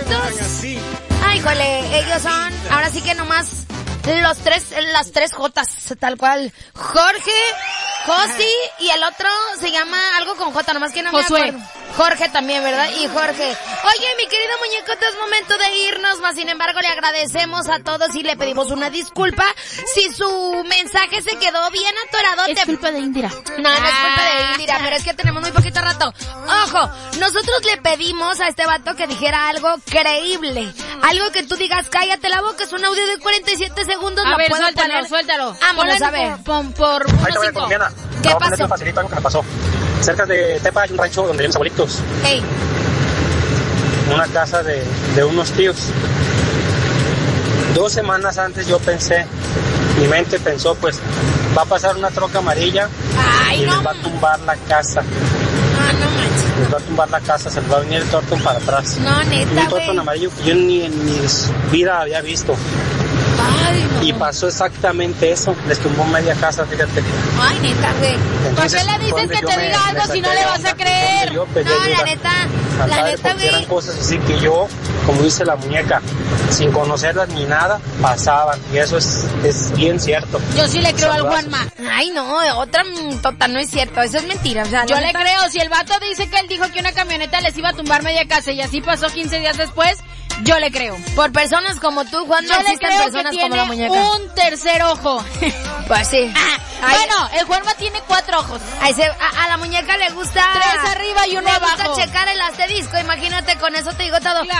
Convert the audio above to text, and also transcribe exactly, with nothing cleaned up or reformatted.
muñequitos. Ay, jole, ellos son, ahora sí que nomás los tres, las tres Jotas, tal cual. Jorge, Josi y el otro se llama algo con J, nomás que no Josué. me acuerdo. Jorge también, ¿verdad? Y Jorge. Oye, mi querido muñeco, es momento de irnos, mas sin embargo le agradecemos a todos y le pedimos una disculpa si su mensaje se quedó bien atorado. Es culpa de Indira. No, no es culpa de Indira, pero es que tenemos muy poquito rato. Ojo, nosotros le pedimos a este vato que dijera algo creíble. Algo que tú digas, cállate la boca, es un audio de cuarenta y siete segundos. A lo ver, puedo suéltalo, poner. suéltalo. Vámonos, a ver. Por, por, por Ahí unos te voy, cinco. colombiana. ¿Qué Te voy a poner pasó? un facilito algo que me pasó. Cerca de Tepa hay un rancho donde viven mis abuelitos. Ey, Una casa de, de unos tíos. Dos semanas antes yo pensé, mi mente pensó, pues, va a pasar una troca amarilla ay, y no. les va a tumbar la casa. Ah, no manches. Les va a tumbar la casa, se les va a venir el tortón para atrás. No, Y neta, un güey. tortón amarillo que yo ni en mi vida había visto. Ay, no. Y pasó exactamente eso. Les tumbó media casa, fíjate. Ay, neta, güey. ¿Por qué Entonces, le dices cuando que yo te me- diga algo me si no saqué le de vas a onda, creer? yo pedí No, la ayuda neta, al la padre, neta, porque eran güey. cosas así que yo, como dice la muñeca, sin conocerlas ni nada, pasaban. Y eso es, es bien cierto. Yo sí le creo al Saludazos. Juanma. Ay, no, otra mm, total, no es cierto. Eso es mentira. O sea, Yo la le neta- creo, si el vato dice que él dijo que una camioneta les iba a tumbar media casa y así pasó quince días después, yo le creo. Por personas como tú, Juan, no Yo le existen creo que personas como la tiene muñeca. un tercer ojo. Pues sí. Ay, Bueno, el Juanma tiene cuatro ojos. ay, se- a, a la muñeca le gusta... Tres arriba y uno le gusta abajo. checar el asterisco. Imagínate, con eso te digo todo.